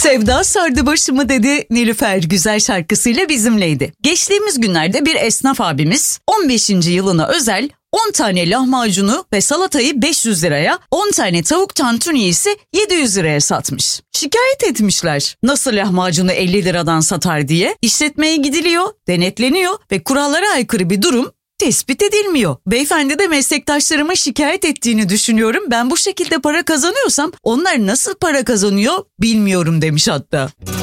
Sevda sardı başımı dedi Nilüfer güzel şarkısıyla bizimleydi. Geçtiğimiz günlerde bir esnaf abimiz 15. yılına özel 10 tane lahmacunu ve salatayı 500 liraya, 10 tane tavuk tantuni ise 700 liraya satmış. Şikayet etmişler. Nasıl lahmacunu 50 liradan satar diye. İşletmeye gidiliyor, denetleniyor ve kurallara aykırı bir durum tespit edilmiyor. Beyefendi de meslektaşlarıma şikayet ettiğini düşünüyorum. Ben bu şekilde para kazanıyorsam onlar nasıl para kazanıyor bilmiyorum demiş hatta.